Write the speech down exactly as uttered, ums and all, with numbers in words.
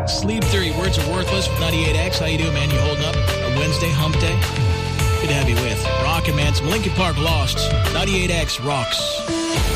Sleep Theory, Words Are Worthless with ninety-eight X. How you doing, man? You holding up? A Wednesday, hump day? Good to have you with. Rockin', man. Some Linkin Park Lost. ninety-eight X rocks.